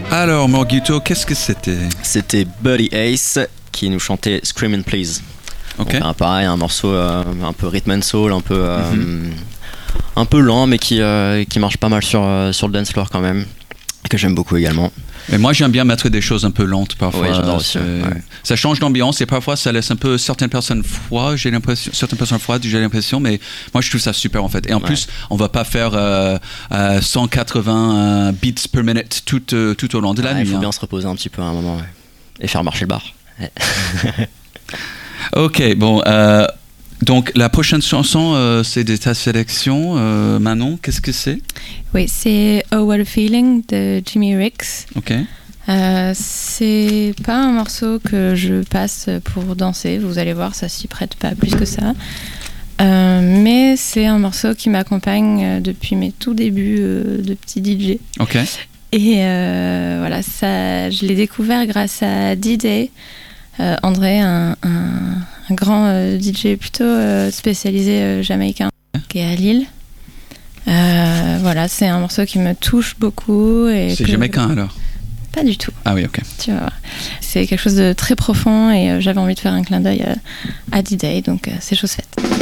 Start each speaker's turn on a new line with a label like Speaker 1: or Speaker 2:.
Speaker 1: Alors, Morgito, qu'est-ce que c'était?
Speaker 2: C'était Buddy Ace qui nous chantait Screamin' Please.
Speaker 1: Ok.
Speaker 2: Donc, pareil, un morceau un peu rhythm and soul, un peu lent, mais qui marche pas mal sur le dance floor quand même, que j'aime beaucoup également.
Speaker 1: Et moi, j'aime bien mettre des choses un peu lentes parfois.
Speaker 2: Oui, j'adore aussi. Ouais.
Speaker 1: Ça change d'ambiance et parfois ça laisse un peu certaines personnes froides, j'ai l'impression, mais moi je trouve ça super en fait. Et en plus, on va pas faire 180 beats per minute tout au long de la nuit.
Speaker 2: Il faut bien se reposer un petit peu à un moment et faire marcher le bar.
Speaker 1: Ok, bon. Donc la prochaine chanson, c'est de ta sélection. Manon, qu'est-ce que c'est?
Speaker 3: Oui, c'est Oh What a Feeling de Jimi Rix.
Speaker 1: Ok.
Speaker 3: C'est pas un morceau que je passe pour danser, vous allez voir, ça s'y prête pas plus que ça. Mais c'est un morceau qui m'accompagne depuis mes tout débuts de petit DJ.
Speaker 1: Ok.
Speaker 3: Et voilà, ça, je l'ai découvert grâce à D-Day, André, un grand DJ plutôt spécialisé jamaïcain, qui est à Lille. Voilà, c'est un morceau qui me touche beaucoup. Et
Speaker 1: c'est jamaïcain alors?
Speaker 3: Pas du tout.
Speaker 1: Ah oui, ok.
Speaker 3: Tu vas voir. C'est quelque chose de très profond et j'avais envie de faire un clin d'œil à D-Day, donc c'est chose faite.